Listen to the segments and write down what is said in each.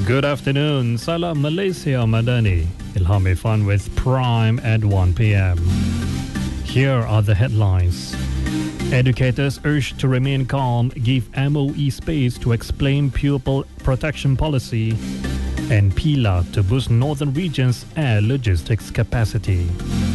Good afternoon, Salam Malaysia Madani. Ilham Irfan with Prime at 1 p.m. Here are the headlines. Educators urged to remain calm, give MOE space to explain pupil protection policy, and PILA to boost Northern Region's air logistics capacity.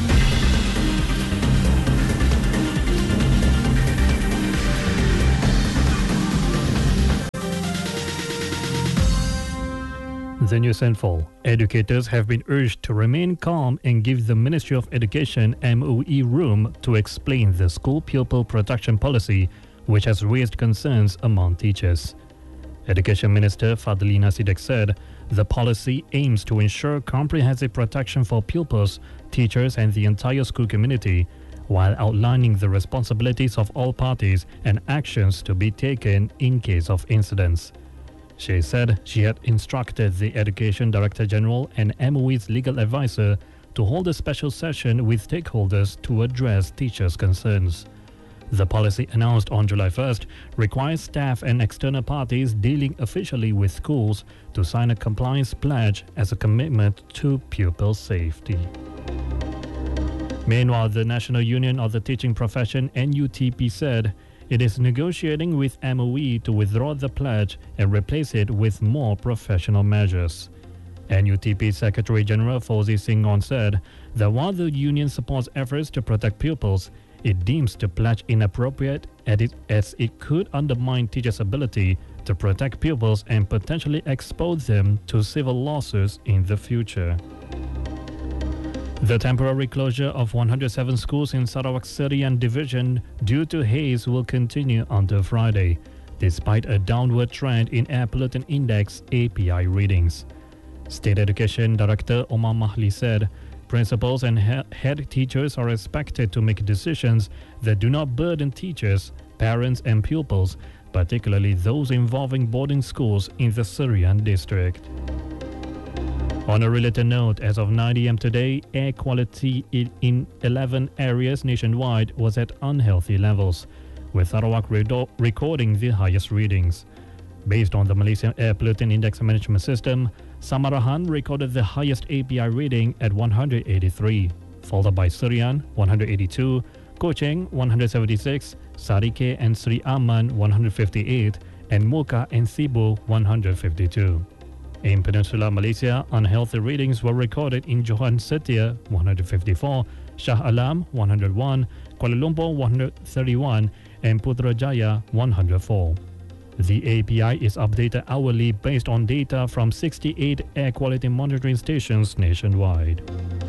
The news in full. Educators have been urged to remain calm and give the Ministry of Education MOE room to explain the school pupil protection policy, which has raised concerns among teachers. Education Minister Fadlina Siddique said the policy aims to ensure comprehensive protection for pupils, teachers and the entire school community, while outlining the responsibilities of all parties and actions to be taken in case of incidents. She said she had instructed the Education Director General and MOE's legal advisor to hold a special session with stakeholders to address teachers' concerns. The policy announced on July 1st requires staff and external parties dealing officially with schools to sign a compliance pledge as a commitment to pupil safety. Meanwhile, the National Union of the Teaching Profession NUTP said it is negotiating with MOE to withdraw the pledge and replace it with more professional measures. NUTP Secretary General Fauzi Singon said that while the union supports efforts to protect pupils, it deems the pledge inappropriate as it could undermine teachers' ability to protect pupils and potentially expose them to civil lawsuits in the future. The temporary closure of 107 schools in Sarawak Serian Division due to haze will continue until Friday, despite a downward trend in Air Pollutant Index API readings. State Education Director Omar Mahli said principals and head teachers are expected to make decisions that do not burden teachers, parents and pupils, particularly those involving boarding schools in the Serian district. On a related note, as of 9 a.m. today, air quality in 11 areas nationwide was at unhealthy levels, with Sarawak recording the highest readings. Based on the Malaysian Air Pollutant Index Management System, Samarahan recorded the highest API reading at 183, followed by Serian 182, Kuching 176, Sarike and Sri Aman 158, and Muka and Sibu 152. In Peninsular Malaysia, unhealthy readings were recorded in Johan Setia 154, Shah Alam 101, Kuala Lumpur 131 and Putrajaya 104. The API is updated hourly based on data from 68 air quality monitoring stations nationwide.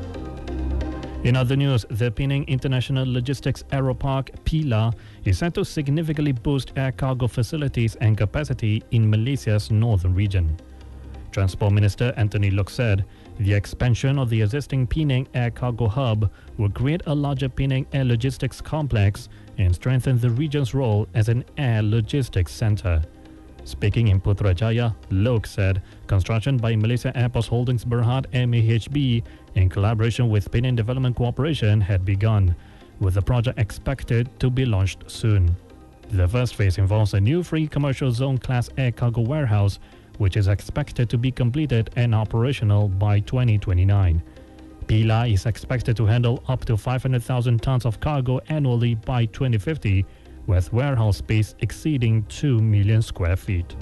In other news, the Penang International Logistics Aeropark PILA is set to significantly boost air cargo facilities and capacity in Malaysia's northern region. Transport Minister Anthony Loke said the expansion of the existing Penang Air Cargo Hub will create a larger Penang Air Logistics Complex and strengthen the region's role as an air logistics center. Speaking in Putrajaya, Loke said construction by Malaysia Airports Holdings Berhad MAHB in collaboration with Penang Development Corporation had begun, with the project expected to be launched soon. The first phase involves a new free commercial zone class air cargo warehouse, which is expected to be completed and operational by 2029. PILA is expected to handle up to 500,000 tons of cargo annually by 2050, with warehouse space exceeding 2 million square feet.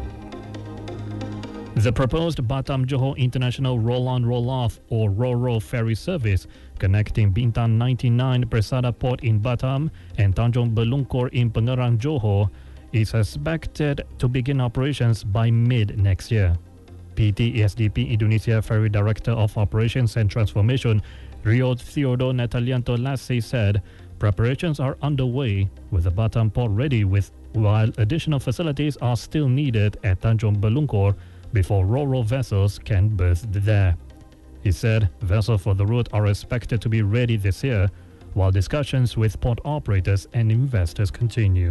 The proposed Batam-Johor International Roll-On Roll-Off or RoRo ferry service connecting Bintan 99 Persada Port in Batam and Tanjung Belungkor in Pengerang, Johor is expected to begin operations by mid-next year. PT ESDP Indonesia Ferry Director of Operations and Transformation, Rio Theodore Natalianto Lassi said preparations are underway with the Batam port ready while additional facilities are still needed at Tanjung Belungkor before RoRo vessels can berth there. He said vessels for the route are expected to be ready this year, while discussions with port operators and investors continue.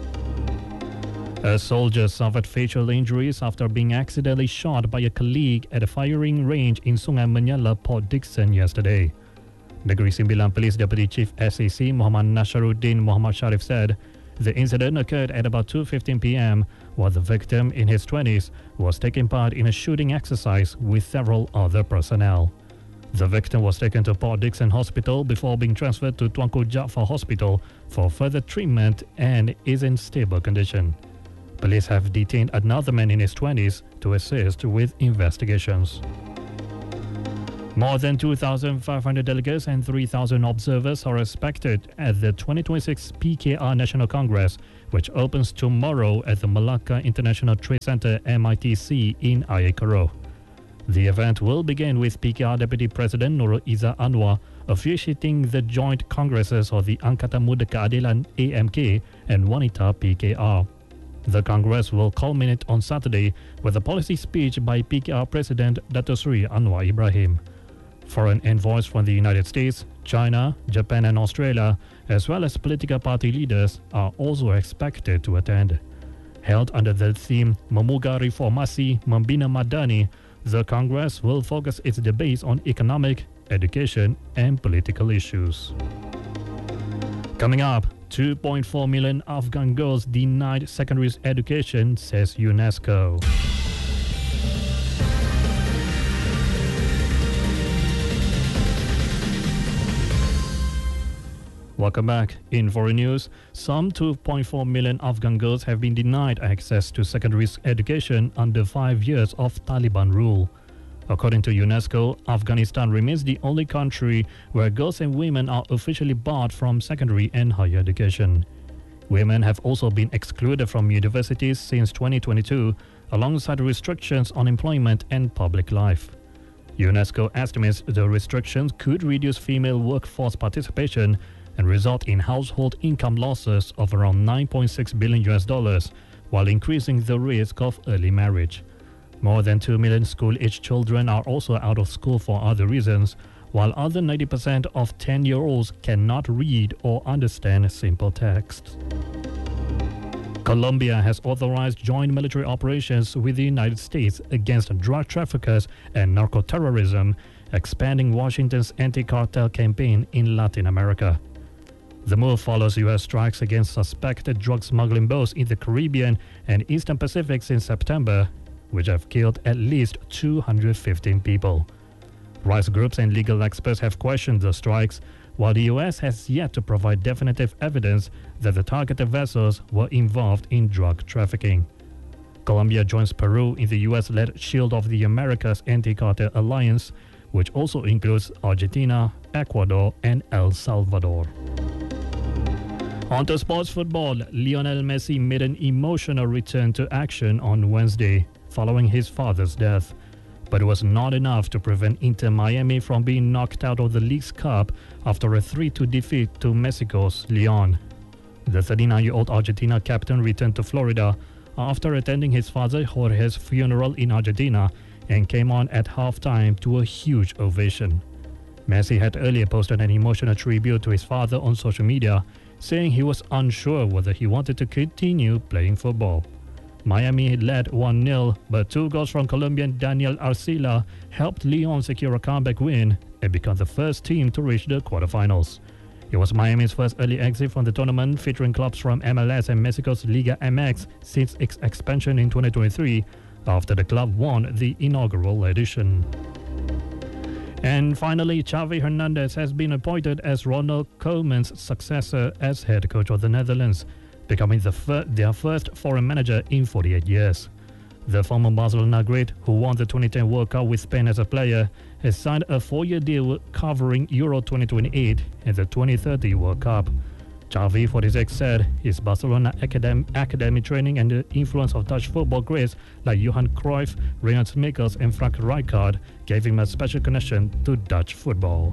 A soldier suffered facial injuries after being accidentally shot by a colleague at a firing range in Sungai Menyala, Port Dickson yesterday. Negeri Sembilan Police Deputy Chief SAC Muhammad Nasharuddin Muhammad Sharif said The incident occurred at about 2:15 p.m. while the victim, in his 20s, was taking part in a shooting exercise with several other personnel. The victim was taken to Port Dickson Hospital before being transferred to Tuanku Jaafar Hospital for further treatment and is in stable condition. Police have detained another man in his 20s to assist with investigations. More than 2,500 delegates and 3,000 observers are expected at the 2026 PKR National Congress, which opens tomorrow at the Malacca International Trade Center MITC in Ayekaro. The event will begin with PKR Deputy President Nurul Izzah Anwar officiating the joint congresses of the Angkatan Muda Keadilan AMK and Wanita PKR. The Congress will culminate on Saturday with a policy speech by PKR President Dato Sri Anwar Ibrahim. Foreign envoys from the United States, China, Japan and Australia, as well as political party leaders, are also expected to attend. Held under the theme Memuga Reformasi Membina Madani, the Congress will focus its debates on economic, education and political issues. Coming up, 2.4 million Afghan girls denied secondary education, says UNESCO. Welcome back. In foreign news, some 2.4 million Afghan girls have been denied access to secondary education under 5 years of Taliban rule. According to UNESCO, Afghanistan remains the only country where girls and women are officially barred from secondary and higher education. Women have also been excluded from universities since 2022, alongside restrictions on employment and public life. UNESCO estimates the restrictions could reduce female workforce participation and result in household income losses of around $9.6 billion, while increasing the risk of early marriage. More than 2 million school-aged children are also out of school for other reasons, while other 90% of 10-year-olds cannot read or understand simple text. Colombia has authorized joint military operations with the United States against drug traffickers and narco-terrorism, expanding Washington's anti-cartel campaign in Latin America. The move follows U.S. strikes against suspected drug smuggling boats in the Caribbean and Eastern Pacific since September, which have killed at least 215 people. Rights groups and legal experts have questioned the strikes, while the U.S. has yet to provide definitive evidence that the targeted vessels were involved in drug trafficking. Colombia joins Peru in the U.S.-led Shield of the Americas anti-cartel alliance, which also includes Argentina, Ecuador, and El Salvador. On to sports football, Lionel Messi made an emotional return to action on Wednesday following his father's death. But it was not enough to prevent Inter Miami from being knocked out of the League's Cup after a 3-2 defeat to Mexico's León. The 39-year-old Argentina captain returned to Florida after attending his father Jorge's funeral in Argentina and came on at halftime to a huge ovation. Messi had earlier posted an emotional tribute to his father on social media, saying he was unsure whether he wanted to continue playing football. Miami led 1-0, but 2 goals from Colombian Daniel Arcila helped León secure a comeback win and become the first team to reach the quarterfinals. It was Miami's first early exit from the tournament, featuring clubs from MLS and Mexico's Liga MX since its expansion in 2023, after the club won the inaugural edition. And finally, Xavi Hernandez has been appointed as Ronald Koeman's successor as head coach of the Netherlands, becoming their first foreign manager in 48 years. The former Barcelona great, who won the 2010 World Cup with Spain as a player, has signed a 4-year deal covering Euro 2028 and the 2030 World Cup. Xavi, 46, said his Barcelona academy training and the influence of Dutch football greats like Johan Cruyff, Reinhard Smikkels and Frank Rijkaard gave him a special connection to Dutch football.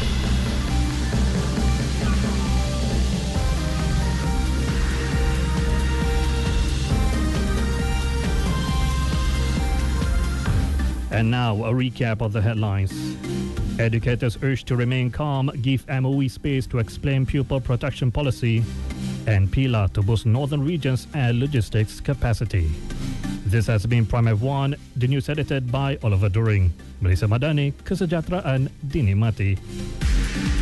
And now, a recap of the headlines. Educators urged to remain calm, give MOE space to explain pupil protection policy, and PILA to boost northern regions' air logistics capacity. This has been Prime F1, the news edited by Oliver During. Melissa Madani, Kesejahteraan Dinikmati.